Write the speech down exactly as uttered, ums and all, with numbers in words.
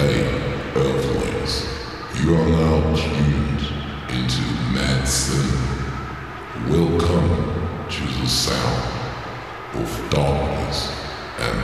Hey, Earthlings, you are now tuned into Mad Cinema. Welcome to the sound of darkness.